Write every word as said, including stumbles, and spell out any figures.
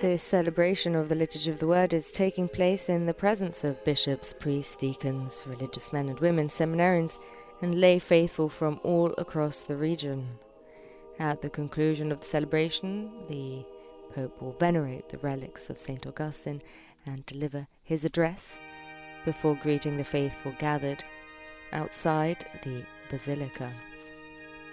This celebration of the Liturgy of the Word is taking place in the presence of bishops, priests, deacons, religious men and women, seminarians, and lay faithful from all across the region. At the conclusion of the celebration, the Pope will venerate the relics of Saint Augustine and deliver his address before greeting the faithful gathered outside the Basilica.